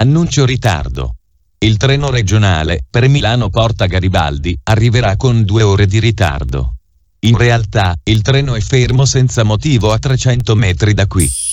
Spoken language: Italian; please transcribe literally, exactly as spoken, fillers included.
Annuncio ritardo. Il treno regionale per Milano Porta Garibaldi arriverà con due ore di ritardo. In realtà, il treno è fermo senza motivo a trecento metri da qui.